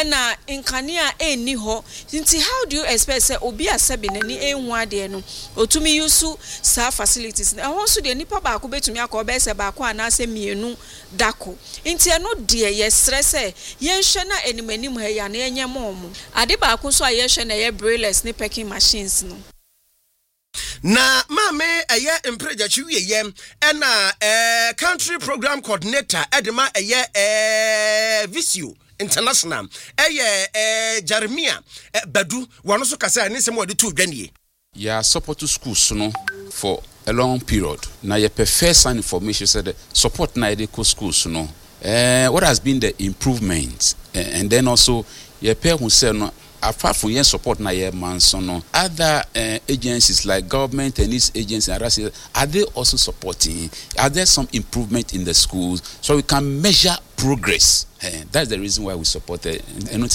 ena nkania eni ho nti how do you expect say obi asabi nani enhu ade no otumi yusu sa facilities na ho so de nipa ba ko betumi akobe se ba ko anase mienu dako nti eno de ye stress ye hwe na animanim ha ya na enye mom ade ba ko so ye hwe na ye brailless ni packing machines no na mame eye impreja chiwie ye ena country program coordinator edema eye Visio International Jeremiah Badu wano so kasa ni semo de to dwanie ya support to schools no for a long period na ye first information said the support na the schools no what has been the improvement and then also ye pay who say no apart from your support na your man so no other agencies like government and its agencies are they also supporting? Are there some improvement in the schools so we can measure progress? That's the reason why we support it.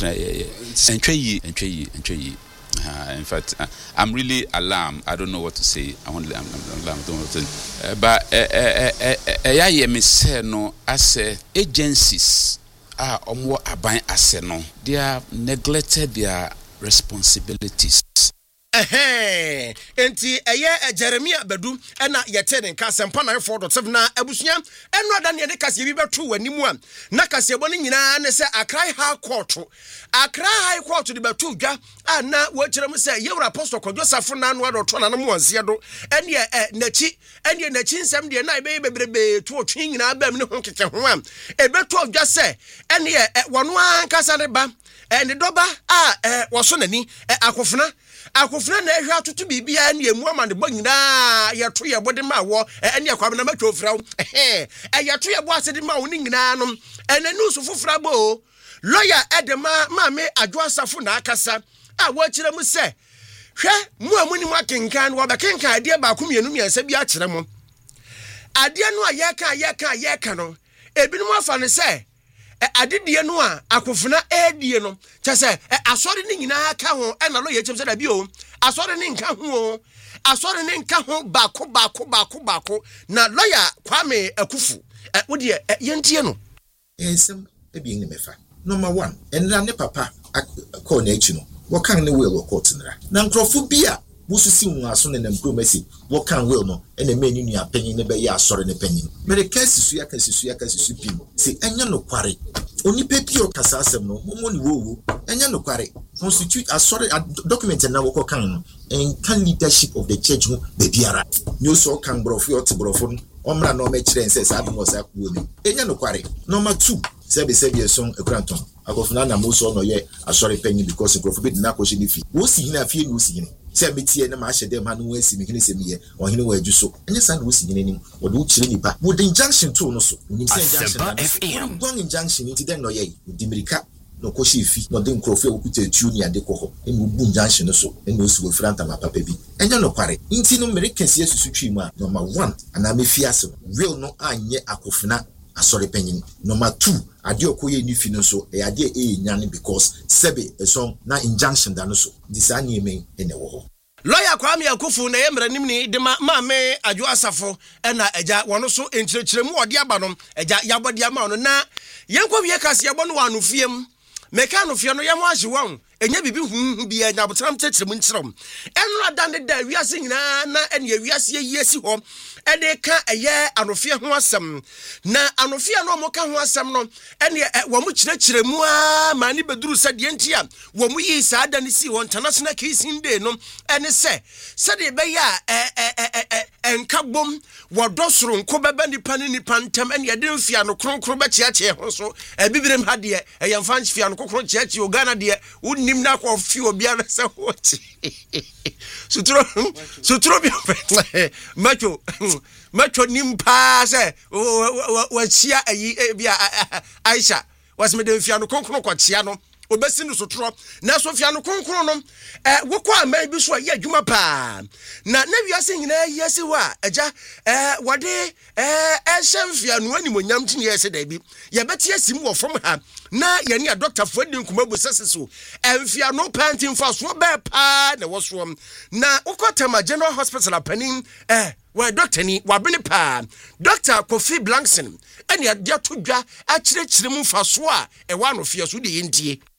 In fact, I'm really alarmed. I don't know what to say. I'm alarmed. But I me say no as agencies omwo aban ase no they have neglected their responsibilities. Enti Jeremiah Badu ena yete ne nka sempa 94.7 na abusua eno ada ne de kase bi betu wanimu a na kase bo ne nyina ne se Accra High Court de betu dwa na wo kire mu se Yewra Apostle Kodwosafo na no adoto na mo anse do ene nachi nsem de na ebe bebrebe to otwe nyina ba me ne ho keke ho a ebetu dwa se ene wono ankasa ne ba ene doba wo so nani akofuna na ehwa atutu bibia na emu amane bo nyina yeto ye bode ma wo ene akwa na matwo fra wo yeto ye bo asede ma wo ni nyina no ene nusu fofra bo lawyer edema maame adwoasafo na akasa wo kire mu se hwe mu amuni mu akenkan wo bekenkan ade ba ko mienu miensa bi a kire mu ade no ayeka no ebinum afa ne se adidie no a akofuna edie no kyese asori ni nyina ka ho na lo ye kyem se da bi o asori ni nka ho bako na lawyer Kwame Akufu wodi yentie no ensem ebi ni mefa number 1 enra ne papa call na echi no wo kan ne will court nra na nkrofo bi a mususi nwaso ne namkromasi wo kan will no ene menu nua panyin ne be ya asori ne panyin mere kasisu ya kasisu pim se enya no kware oni pepio kasa asem no mo ni wo enya no kware constitute asori document na wo kan no en kan leadership of the church ho be biara ni so kan brofo o te brofo omra no me kire nse sa admo sa kuo ni enya no kware number 2 sebe son ekranton akofuna na mo so no ye asori panyin because brofo be na koshi ni fi wo si hina fi ni wo si hina se metie na ma hyede ma no asi mekene se miye ohene wa adu so enye san wo si hina nim wo do kire nipa wo the injunction to no so nim se injunction na injunction nti den no ye dimirika no koshi fi no den krofo wo kuta atu ni ade kokko enu bu injunction no so enu osi wo franta ma papa bi enye no kware nti no mereka sie susu twi mu a number 1 ana me fi ase real no anye akofuna asori penyin number 2 ade okoye ni fi no so e ade nyane because sebe eson na injunction da no so disani emen ene wo ho lawyer Kwame Akufu na yemra nimni de maame adwoasafo na eja wono so enkyerkyeremu ode aba no eja yabode ama no na yenkwa wie kase yabo no wano fiem meka no fie no yemo ahye won enya bibi hu bi enya botram kyerkyeremu nkyerem enro adande da wiase nyina na ene wiase yiesi ho ene ka eye anofie ho asem na anofie no mo ka ho asem no ene wo mo kyerkyeremu a mani beduru sade ntia wo mo yi sa ada ne si won international kissing day no ene se be ya enkabom wo dosoro nko beba nipa ne nipa ntem ene de mfia no kronkro be kyeakye ho so bibirem ha de yemfa mfia no kokro kyeakye ogana de nim na kwa fi obi ana se hochi sutro bi macho nimpa se wa chia ayi bia Aisha was me de fia no konkron kwa chia no obesi no sotro na so fia no konkron no wokwa ama bi so ya adwuma pa na wiase nyina yesi wa aja wode ehemfia no animonyam tini yesi da bi ye beti asim wo fom ha na ye ne doctor Fodi Nkumabu seseso emfia no pantin fa so be pa na wo so na ukotama General Hospital apanim wa doctor ni wa bene pa Dr. Kofi Blankson ene ade atodwa a kyerɛkyerɛ mu fa so a wa no fia so de yentie